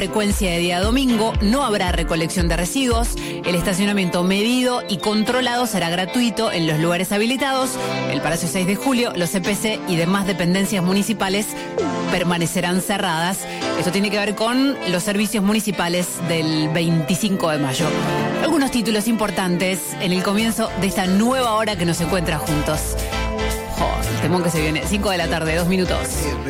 Frecuencia de día domingo, no habrá recolección de residuos, el estacionamiento medido y controlado será gratuito en los lugares habilitados, el Palacio 6 de Julio, los CPC y demás dependencias municipales permanecerán cerradas. Esto tiene que ver con los servicios municipales del 25 de mayo. Algunos títulos importantes en el comienzo de esta nueva hora que nos encuentra juntos. El temón que se viene, 5 de la tarde, 2 minutos.